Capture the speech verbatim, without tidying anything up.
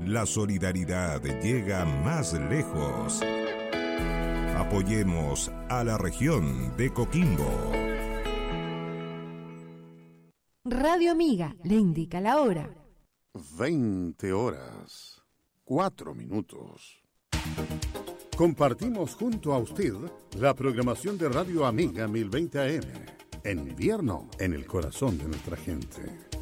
la solidaridad llega más lejos. Apoyemos a la región de Coquimbo. Radio Amiga le indica la hora. veinte horas, cuatro minutos. Compartimos junto a usted la programación de Radio Amiga mil veinte A M. En invierno, en el corazón de nuestra gente.